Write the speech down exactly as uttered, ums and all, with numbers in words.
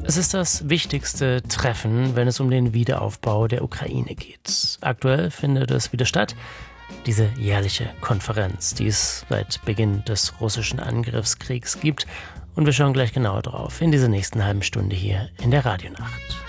Es ist das wichtigste Treffen, wenn es um den Wiederaufbau der Ukraine geht. Aktuell findet es wieder statt, diese jährliche Konferenz, die es seit Beginn des russischen Angriffskriegs gibt. Und wir schauen gleich genauer drauf in dieser nächsten halben Stunde hier in der Radionacht.